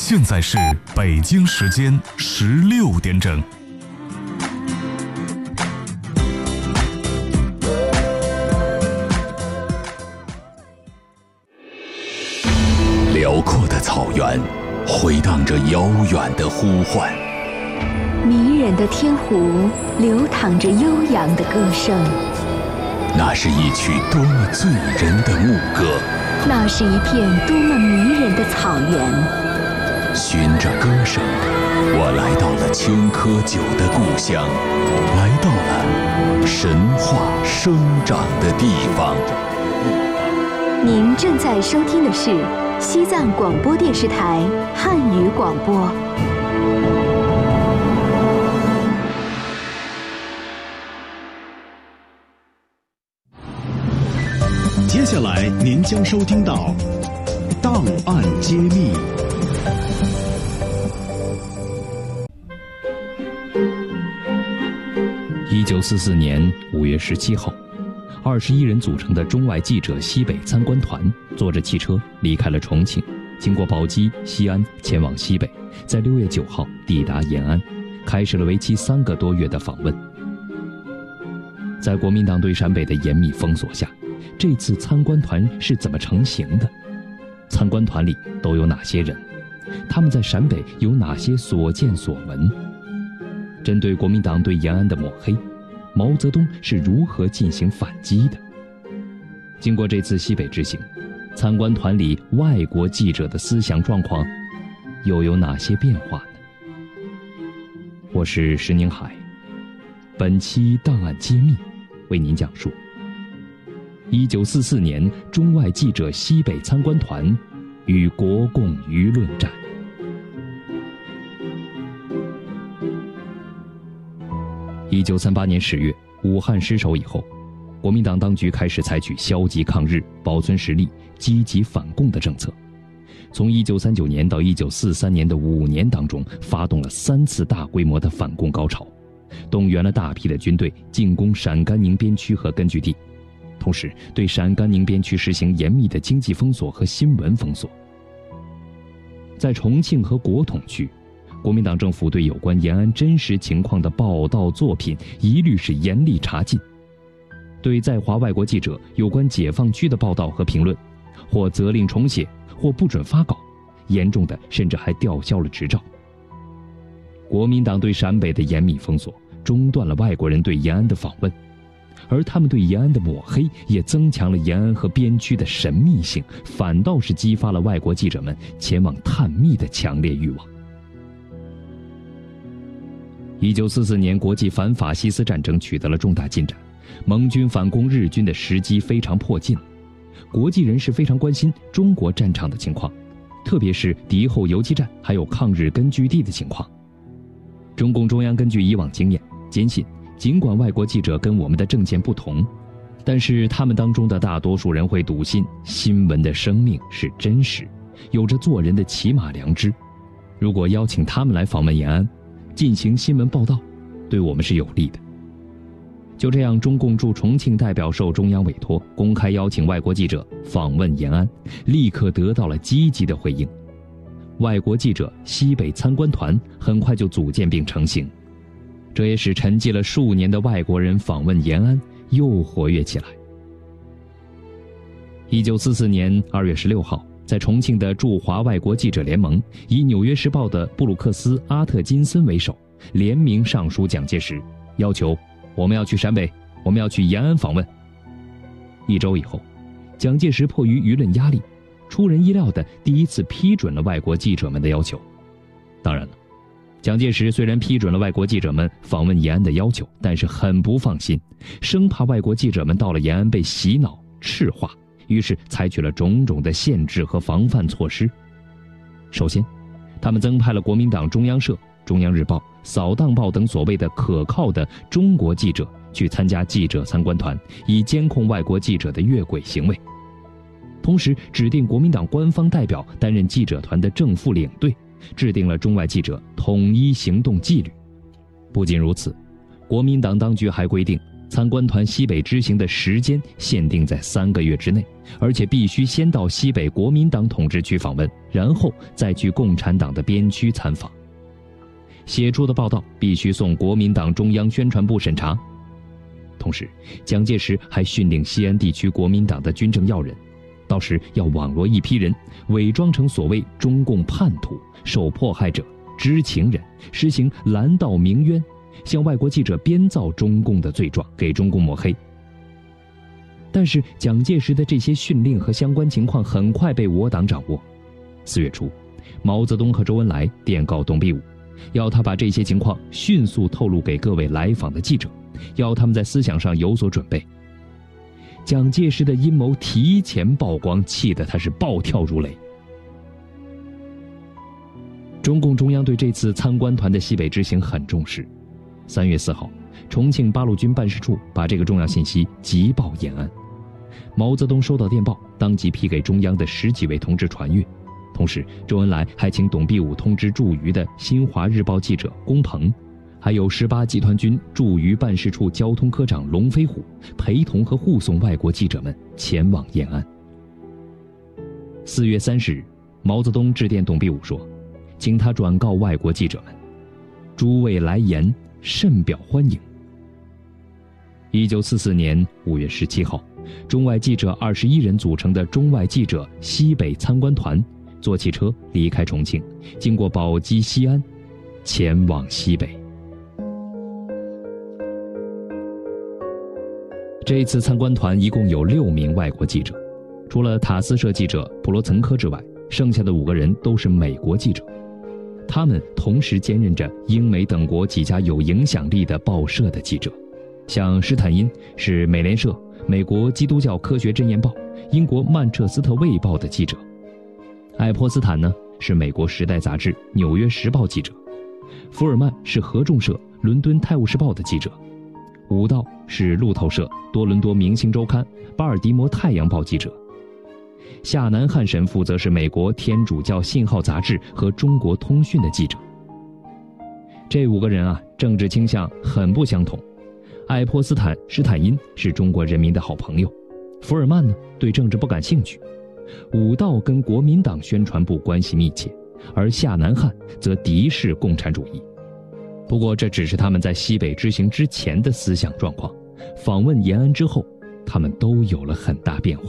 现在是北京时间16点整。 辽阔的草原回荡着遥远的呼唤， 迷人的天湖流淌着悠扬的歌声。 那是一曲多么醉人的牧歌， 那是一片多么迷人的草原。 循着歌声，我来到了青稞酒的故乡，来到了神话生长的地方。 您正在收听的是西藏广播电视台汉语广播。 接下来您将收听到《档案揭秘》。 1944年5月17号，21人组成的中外记者西北参观团坐着汽车离开了重庆，经过宝鸡、西安，前往西北，在6月9号抵达延安，开始了为期3个多月的访问。在国民党对陕北的严密封锁下，这次参观团是怎么成型的？参观团里都有哪些人？他们在陕北有哪些所见所闻？针对国民党对延安的抹黑，毛泽东是如何进行反击的？经过这次西北之行，参观团里外国记者的思想状况又有哪些变化呢？我是石宁海，本期档案揭秘为您讲述1944年中外记者西北参观团与国共舆论战。1938年10月，武汉失守以后，国民党当局开始采取消极抗日、保存实力、积极反共的政策。从1939年到1943年的5年当中，发动了3次大规模的反共高潮，动员了大批的军队进攻陕甘宁边区和根据地，同时对陕甘宁边区实行严密的经济封锁和新闻封锁。在重庆和国统区，国民党政府对有关延安真实情况的报道作品一律是严厉查禁，对在华外国记者有关解放区的报道和评论，或责令重写，或不准发稿，严重的甚至还吊销了执照。国民党对陕北的严密封锁中断了外国人对延安的访问，而他们对延安的抹黑也增强了延安和边区的神秘性，反倒是激发了外国记者们前往探秘的强烈欲望。1944年，国际反法西斯战争取得了重大进展，盟军反攻日军的时机非常迫近。国际人士非常关心中国战场的情况，特别是敌后游击战还有抗日根据地的情况。中共中央根据以往经验，坚信尽管外国记者跟我们的政见不同，但是他们当中的大多数人会笃信新闻的生命是真实，有着做人的起码良知。如果邀请他们来访问延安，进行新闻报道，对我们是有利的。就这样，中共驻重庆代表受中央委托，公开邀请外国记者访问延安，立刻得到了积极的回应。外国记者西北参观团很快就组建并成型，这也使沉寂了数年的外国人访问延安又活跃起来。1944年2月16号，在重庆的驻华外国记者联盟以《纽约时报》的布鲁克斯·阿特金森为首，联名上书蒋介石，要求我们要去陕北，我们要去延安访问。1周以后，蒋介石迫于舆论压力，出人意料的第一次批准了外国记者们的要求。当然了，蒋介石虽然批准了外国记者们访问延安的要求，但是很不放心，生怕外国记者们到了延安被洗脑赤化，于是采取了种种的限制和防范措施。首先，他们增派了国民党中央社、中央日报、扫荡报等所谓的可靠的中国记者去参加记者参观团，以监控外国记者的越轨行为。同时指定国民党官方代表担任记者团的正副领队，制定了中外记者统一行动纪律。不仅如此，国民党当局还规定参观团西北之行的时间限定在3个月之内，而且必须先到西北国民党统治区访问，然后再去共产党的边区参访。写出的报道必须送国民党中央宣传部审查。同时，蒋介石还训令西安地区国民党的军政要人，到时要网罗一批人，伪装成所谓中共叛徒、受迫害者、知情人，实行蓝道鸣冤，向外国记者编造中共的罪状，给中共抹黑。但是蒋介石的这些训令和相关情况很快被我党掌握。4月初，毛泽东和周恩来电告董必武，要他把这些情况迅速透露给各位来访的记者，要他们在思想上有所准备。蒋介石的阴谋提前曝光，气得他是暴跳如雷。中共中央对这次参观团的西北之行很重视。3月4号，重庆八路军办事处把这个重要信息急报延安。毛泽东收到电报，当即批给中央的10几位同志传阅。同时，周恩来还请董必武通知驻渝的新华日报记者龚鹏，还有18集团军驻渝办事处交通科长龙飞虎陪同和护送外国记者们前往延安。4月30日，毛泽东致电董必武说，请他转告外国记者们，诸位来言甚表欢迎。1944年5月17号，中外记者21人组成的中外记者西北参观团坐汽车离开重庆，经过宝鸡、西安，前往西北。这一次参观团一共有6名外国记者，除了塔斯社记者普罗岑科之外，剩下的5个人都是美国记者。他们同时兼任着英美等国几家有影响力的报社的记者，像施坦因是美联社、美国基督教科学箴言报、英国曼彻斯特卫报的记者，爱泼斯坦呢是美国时代杂志、纽约时报记者，福尔曼是合众社、伦敦泰晤士报的记者，伍道是路透社、多伦多明星周刊、巴尔的摩太阳报记者，夏南汉神负责是美国天主教信号杂志和中国通讯的记者。这5个人啊，政治倾向很不相同。爱泼斯坦施坦因是中国人民的好朋友，福尔曼呢对政治不感兴趣，伍道跟国民党宣传部关系密切，而夏南汉则敌视共产主义。不过这只是他们在西北之行之前的思想状况，访问延安之后，他们都有了很大变化。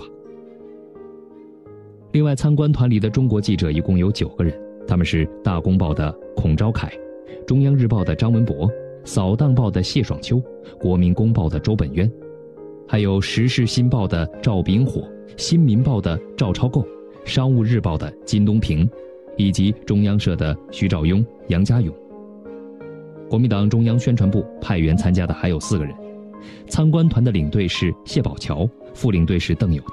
另外，参观团里的中国记者一共有9个人，他们是大公报的孔昭凯、中央日报的张文博、扫荡报的谢爽秋、国民公报的周本渊，还有时事新报的赵秉火、新民报的赵超构、商务日报的金东平，以及中央社的徐兆庸、杨家勇。国民党中央宣传部派员参加的还有4个人，参观团的领队是谢宝桥，副领队是邓有